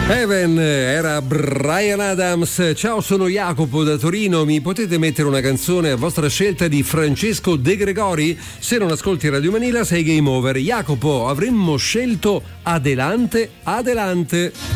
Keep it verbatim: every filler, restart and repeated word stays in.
Heaven era Bryan Adams. Ciao, sono Jacopo da Torino. Mi potete mettere una canzone a vostra scelta di Francesco De Gregori? Se non ascolti Radio Manila sei game over. Jacopo, avremmo scelto Adelante, Adelante.